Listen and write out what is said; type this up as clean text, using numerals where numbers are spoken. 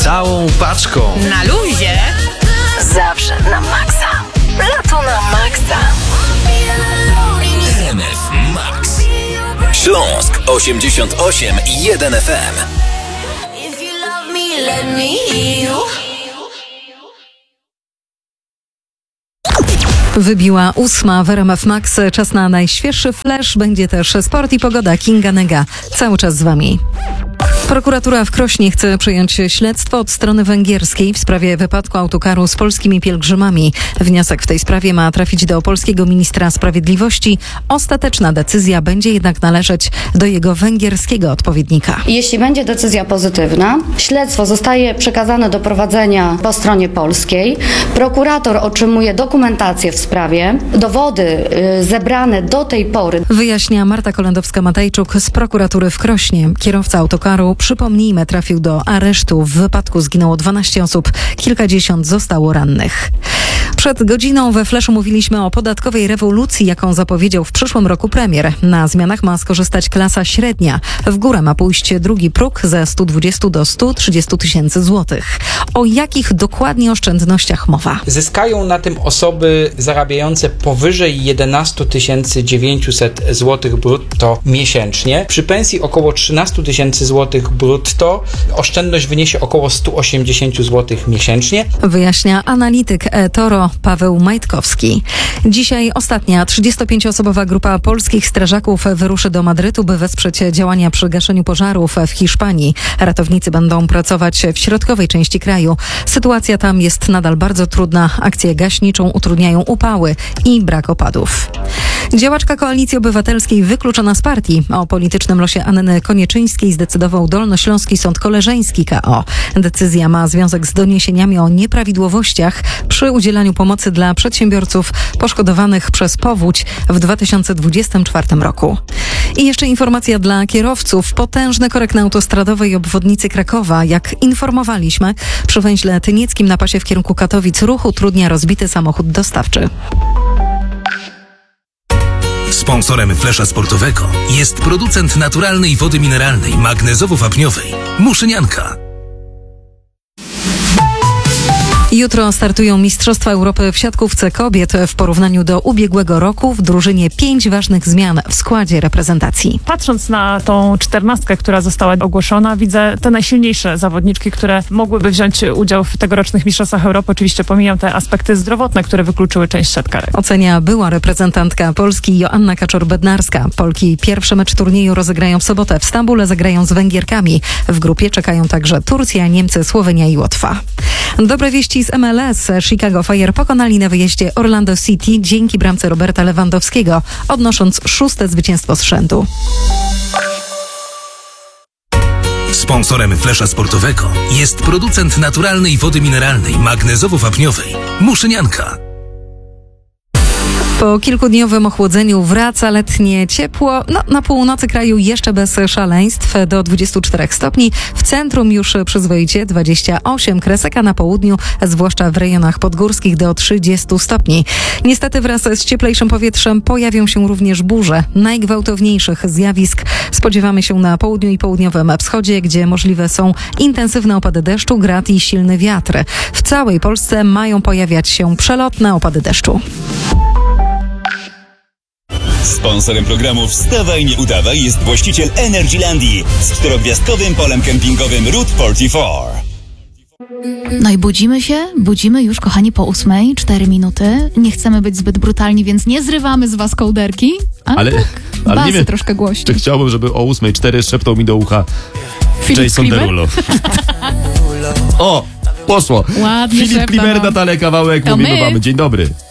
całą paczką. Na luzie. Zawsze na maksa. Lato na maksa. RMF Max. Śląsk 88,1 FM. Wybiła 8 w RMF Max. Czas na najświeższy flash. Będzie też sport i pogoda. Kinga Nega. Cały czas z wami. Prokuratura w Krośnie chce przejąć śledztwo od strony węgierskiej w sprawie wypadku autokaru z polskimi pielgrzymami. Wniosek w tej sprawie ma trafić do polskiego ministra sprawiedliwości. Ostateczna decyzja będzie jednak należeć do jego węgierskiego odpowiednika. Jeśli będzie decyzja pozytywna, śledztwo zostaje przekazane do prowadzenia po stronie polskiej. Prokurator otrzymuje dokumentację w sprawie. Dowody zebrane do tej pory. Wyjaśnia Marta Kolendowska-Matejczuk z prokuratury w Krośnie. Kierowca autokaru, przypomnijmy, trafił do aresztu. W wypadku zginęło 12 osób, kilkadziesiąt zostało rannych. Przed godziną we Flashu mówiliśmy o podatkowej rewolucji, jaką zapowiedział w przyszłym roku premier. Na zmianach ma skorzystać klasa średnia. W górę ma pójść drugi próg ze 120 do 130 tysięcy złotych. O jakich dokładnie oszczędnościach mowa? Zyskają na tym osoby zarabiające powyżej 11 900 zł brutto miesięcznie. Przy pensji około 13 tysięcy złotych brutto oszczędność wyniesie około 180 zł miesięcznie. Wyjaśnia analityk eToro Paweł Majtkowski. Dzisiaj ostatnia 35-osobowa grupa polskich strażaków wyruszy do Madrytu, by wesprzeć działania przy gaszeniu pożarów w Hiszpanii. Ratownicy będą pracować w środkowej części kraju. Sytuacja tam jest nadal bardzo trudna. Akcję gaśniczą utrudniają upały i brak opadów. Działaczka Koalicji Obywatelskiej wykluczona z partii. O politycznym losie Anny Konieczyńskiej zdecydował Dolnośląski Sąd Koleżeński KO. Decyzja ma związek z doniesieniami o nieprawidłowościach przy udzielaniu pomocy dla przedsiębiorców poszkodowanych przez powódź w 2024 roku. I jeszcze informacja dla kierowców. Potężny korek na autostradowej obwodnicy Krakowa. Jak informowaliśmy, przy węźle Tynieckim na pasie w kierunku Katowic ruch utrudnia rozbity samochód dostawczy. Sponsorem Flesza Sportowego jest producent naturalnej wody mineralnej magnezowo-wapniowej Muszynianka. Jutro startują Mistrzostwa Europy w siatkówce kobiet. W porównaniu do ubiegłego roku w drużynie 5 ważnych zmian w składzie reprezentacji. Patrząc na tą 14, która została ogłoszona, widzę te najsilniejsze zawodniczki, które mogłyby wziąć udział w tegorocznych Mistrzostwach Europy. Oczywiście pomijam te aspekty zdrowotne, które wykluczyły część siatkarek. Ocenia była reprezentantka Polski Joanna Kaczor-Bednarska. Polki pierwszy mecz turnieju rozegrają w sobotę. W Stambule zagrają z Węgierkami. W grupie czekają także Turcja, Niemcy, Słowenia i Łotwa. Dobre wieści z MLS. Chicago Fire pokonali na wyjeździe Orlando City dzięki bramce Roberta Lewandowskiego, odnosząc 6. zwycięstwo z rzędu. Sponsorem Flesza Sportowego jest producent naturalnej wody mineralnej magnezowo-wapniowej Muszynianka. Po kilkudniowym ochłodzeniu wraca letnie ciepło. Na północy kraju jeszcze bez szaleństw do 24 stopni. W centrum już przyzwoicie 28 kresek, a na południu, zwłaszcza w rejonach podgórskich, do 30 stopni. Niestety wraz z cieplejszym powietrzem pojawią się również burze. Najgwałtowniejszych zjawisk spodziewamy się na południu i południowym wschodzie, gdzie możliwe są intensywne opady deszczu, grad i silny wiatr. W całej Polsce mają pojawiać się przelotne opady deszczu. Sponsorem programu Wstawaj, nie udawaj jest właściciel Energylandii z 4-gwiazdkowym polem kempingowym Route 44. No i budzimy już, kochani, po 8:00, 4 minuty. Nie chcemy być zbyt brutalni, więc nie zrywamy z was kołderki, ale nie wiem, troszkę głośno. Czy chciałbym, żeby o 8:04 szeptał mi do ucha Jason Derulo. O, poszło. Ładnie Filip szepta, Klimer, Natalia Kawałek, mówimy wam dzień dobry.